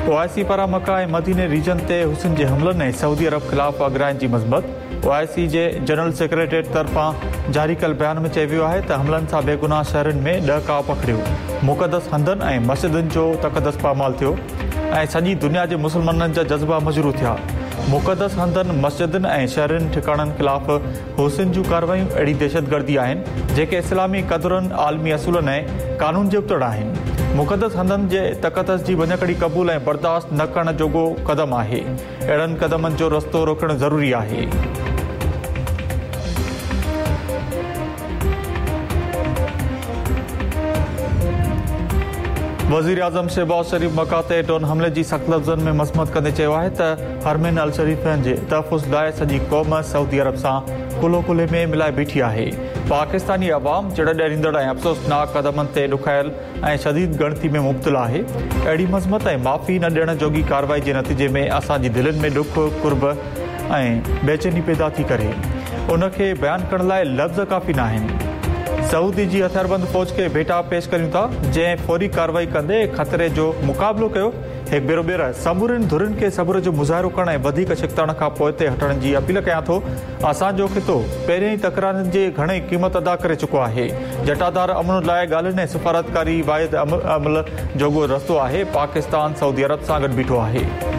OIC पारां मक्का ऐं मदीने रीजन ते हुसैन जे हमलनि ऐं सऊदी अरब ख़िलाफ़ अगराइण जी मज़म्मत। ओआईसी जे जनरल सेक्रेटरीट तरफ़ां जारी कल बयान में चयो वियो आहे त हमलनि सां बेगुनाह शहरनि में 10 काव पकड़ियो, मुक़दस हंधनि ऐं मस्जिदुनि जो तक़दस पामाल थियो ऐं सॼी दुनिया जे मुस्लमाननि जा जज़्बा मजरू थिया। मुक़दस हंधनि, मस्जिदुनि ऐं शहरनि ठिकाणनि ख़िलाफ़ हुसैन जूं कार्रवायूं अहिड़ी दहशतगर्दी आहिनि जेके इस्लामी क़दरुनि, आलमी असूलनि ऐं कानून जे उतड़ आहिनि। मुक़दस हंधनि जे तक़दस जी वञकड़ी क़बूल ऐं बर्दाश्त न करण जोॻो क़दम आहे। अहिड़नि क़दमनि जो रस्तो रोकणु ज़रूरी आहे। वज़ीर आज़म शहबाज शरीफ़ मक्का ते ड्रोन हमले जी सख़्त लफ़्ज़नि में मज़म्मत कंदे चयो आहे त हरमैन अल शरीफ़नि जे तहफ़ुज़ लाइ सॼी क़ौम सऊदी अरब सां कुल्हो कुल्हे में मिलाए बीठी आहे। पाकिस्तानी अवाम चिड़ ॾींदड़ ऐं अफ़सोसनाक क़दमनि ते ॾुखायल ऐं शदीद ॻणती में मुब्तला आहे। अहिड़ी मज़म्मत ऐं माफ़ी न ॾियण जोगी कार्रवाई जे नतीजे में असांजी दिलनि में ॾुख, कुर्ब ऐं बेचैनी पैदा थी करे। उनखे बयानु करण लाइ लफ़्ज़ काफ़ी न आहिनि। सऊदी जी हथियारबंद फ़ौज खे भेटा पेश करियूं था, जंहिं फौरी कार्रवाई कंदे ख़तरे जो मुक़ाबिलो कयो। हिकु भेरो ॿीहर समूरनि धुरनि खे सबुर जो मुज़ाहिरो करण ऐं वधीक छिकताइण खां पोइ ते हटण जी अपील कयां थो। असांजो ख़ितो पहिरियों ई तकरारनि जे घणेई क़ीमत अदा करे चुको आहे। जटाधार अमन लाइ ॻाल्हियुनि ऐं सिफ़ारतकारी वाहिद अमल जोॻो रस्तो आहे। पाकिस्तान सऊदी अरब सां गॾु बीठो आहे।